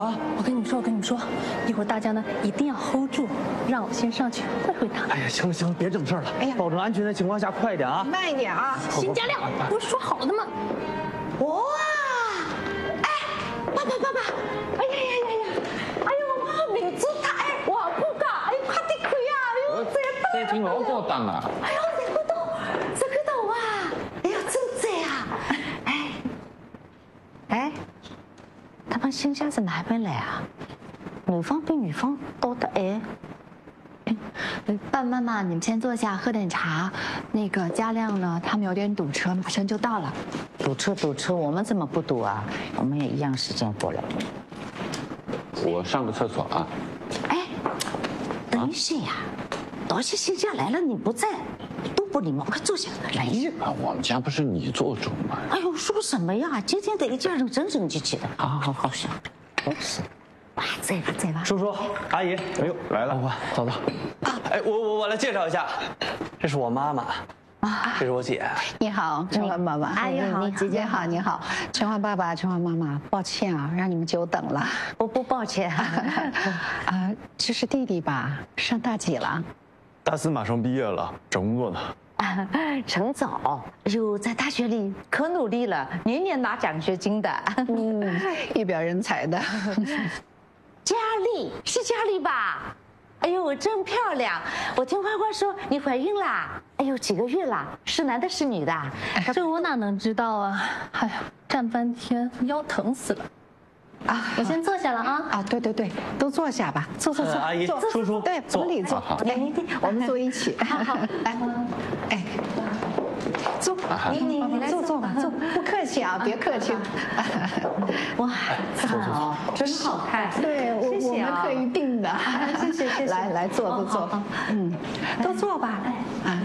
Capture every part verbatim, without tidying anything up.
啊！我跟你们说，我跟你们说，一会儿大家呢一定要 hold 住，让我先上去会会他。 哎呀，行了行了，别整事儿了。哎呀，保证安全的情况下快一点啊！ 慢一点啊！ 辛加亮，不是说好的吗？ 哇！哎，爸爸爸爸！哎呀呀呀呀！哎呦，我明珠台，哇不噶！哎，快点开啊！哎呦，这这挺老高档啊！ 哎呦，这个都，这个都哇！哎呀，真这啊！哎，哎。 他们新家是哪边来啊？女方比女方多的哎。 爸爸妈妈，你们先坐下，喝点茶。那个嘉亮呢，他们有点堵车，马上就到了。 堵车堵车，我们怎么不堵啊？我们也一样时间过来。 我上个厕所啊。 哎，等一下呀，到时新家来了你不在，多不礼貌，快坐下来日。 啊，我们家不是你做主吗？ 哎呦，说什么呀？今天得一家人整整齐齐的。好好好好行，都是。哇，在吧在吧。 叔叔阿姨， 哎呦，来了， 我走走。哎，我我我来介绍一下，这是我妈妈，啊，这是我姐。 你好，陈欢爸爸。 阿姨好， 姐姐好，你好，陈欢爸爸，陈欢妈妈，抱歉啊，让你们久等了。 不不抱歉。 啊，这是弟弟吧？上大几了？ 大四马上毕业了，找工作呢。 陈早，哎呦，在大学里可努力了，年年拿奖学金的。 嗯，一表人才的。 佳丽是佳丽吧？哎呦，真漂亮！我听花花说你怀孕啦？哎呦，几个月啦？是男的是女的？ 这我哪能知道啊？哎呀，站半天腰疼死了。啊，我先坐下了啊！ 啊，对对对，都坐下吧，坐坐坐。 阿姨，叔叔， 对，往里坐。来，我们坐一起。 好好， 来，哎，坐，你你你来坐坐吧，坐，不客气啊，别客气。 哇， 好，真好看。 对，我我们特意订的。 谢谢谢谢。 来来坐坐坐，嗯，都坐吧。哎，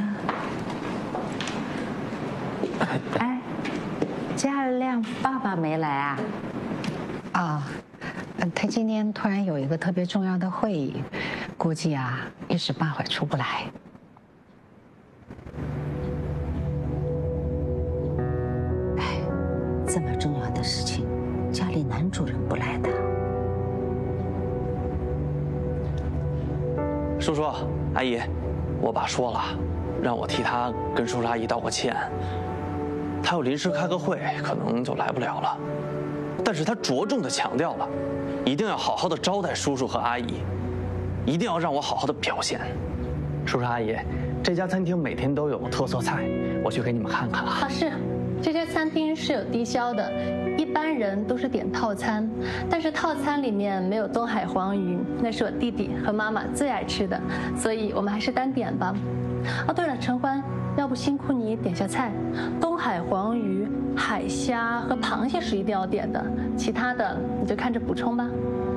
哎，嘉亮爸爸没来啊？ 啊，嗯，他今天突然有一个特别重要的会议，估计啊一时半会儿出不来。 哎，这么重要的事情，家里男主人不来的。 叔叔阿姨，我爸说了，让我替他跟叔叔阿姨道个歉。他要临时开个会，可能就来不了了。但是他着重的强调了，一定要好好的招待叔叔和阿姨，一定要让我好好的表现。叔叔阿姨，这家餐厅每天都有特色菜，我去给你们看看啊。 啊，是，这家餐厅是有低消的，一般人都是点套餐，但是套餐里面没有东海黄鱼，那是我弟弟和妈妈最爱吃的，所以我们还是单点吧。哦，对了，陈欢，要不辛苦你点下菜，东海黄鱼、海虾和螃蟹是一定要点的，其他的你就看着补充吧。